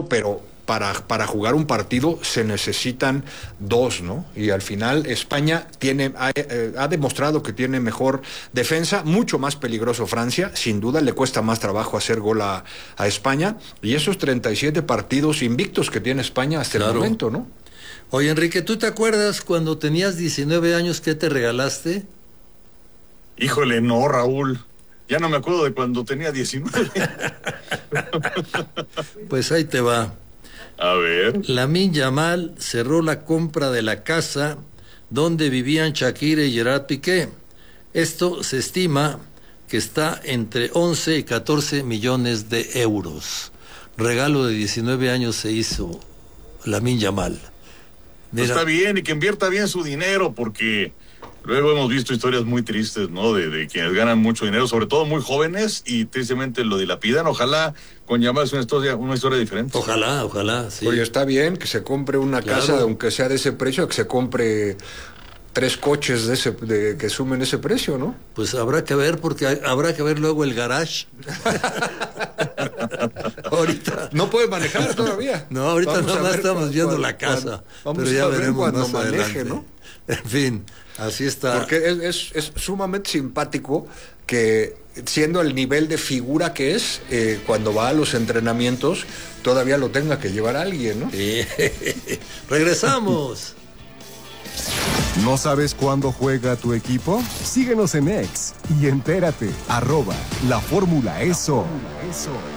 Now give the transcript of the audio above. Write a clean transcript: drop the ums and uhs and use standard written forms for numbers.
talento, pero para jugar un partido se necesitan dos, ¿no? Y al final España ha demostrado que tiene mejor defensa, mucho más peligroso Francia, sin duda le cuesta más trabajo hacer gol a España, y esos 37 partidos invictos que tiene España hasta el momento, ¿no? Oye, Enrique, ¿tú te acuerdas cuando tenías 19 años qué te regalaste? Híjole, no, Raúl. Ya no me acuerdo de cuando tenía 19. Pues ahí te va. A ver. Lamine Yamal cerró la compra de la casa donde vivían Shakira y Gerard Piqué. Esto se estima que está entre 11 y 14 millones de euros. Regalo de 19 años se hizo Lamine Yamal. Pues está bien, y que invierta bien su dinero, porque luego hemos visto historias muy tristes, ¿no? De quienes ganan mucho dinero, sobre todo muy jóvenes, y tristemente lo dilapidan. Ojalá con Yamal sea una historia diferente. Ojalá, sí. Oye, está bien que se compre una casa, aunque sea de ese precio, que se compre 3 coches que sumen ese precio, ¿no? Pues habrá que ver, porque habrá que ver luego el garage. Ahorita no puede manejar todavía. No, ahorita nomás estamos viendo la casa, pero ya veremos más adelante, ¿no? En fin, así está. Porque es sumamente simpático que, siendo el nivel de figura que es, cuando va a los entrenamientos, todavía lo tenga que llevar alguien, ¿no? Sí. Regresamos. ¿No sabes cuándo juega tu equipo? Síguenos en X y entérate. @La Fórmula ESO.